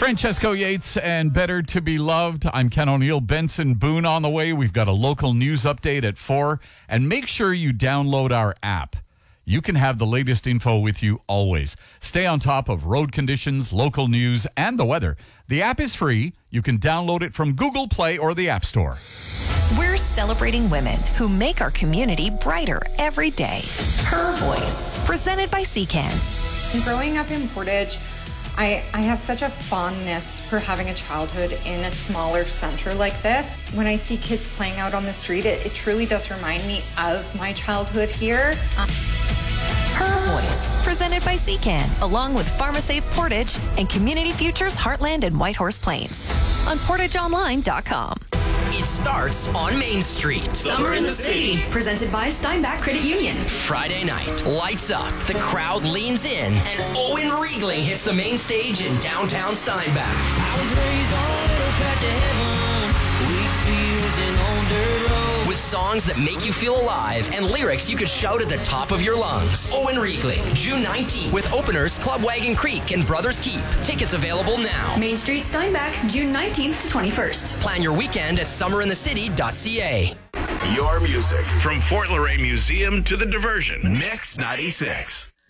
Francesco Yates and Better to Be Loved. I'm Ken O'Neill. Benson Boone on the way. We've got a local news update at 4. And make sure you download our app. You can have the latest info with you always. Stay on top of road conditions, local news, and the weather. The app is free. You can download it from Google Play or the App Store. We're celebrating women who make our community brighter every day. Her Voice, presented by CCAN. Growing up in Portage, I have such a fondness for having a childhood in a smaller center like this. When I see kids playing out on the street, it truly does remind me of my childhood here. Her Voice, presented by CCAN, along with PharmaSafe Portage and Community Futures Heartland and Whitehorse Plains on PortageOnline.com. It starts on Main Street. Summer in the City, presented by Steinbach Credit Union. Friday night, lights up, the crowd leans in, and Owen Riegling hits the main stage in downtown Steinbach. I was raised on a little patch of heaven, wheat fields and on dirt roads. With songs that make you feel alive and lyrics you could shout at the top of your lungs. Owen Riegling, June 19th, with openers Club Wagon Creek and Brothers Keep. Tickets available now. Main Street, Steinbach, June 19th to 21st. Plan your weekend at summerinthecity.ca. Your music from Fort Laurier Museum to the Diversion. Mix 96.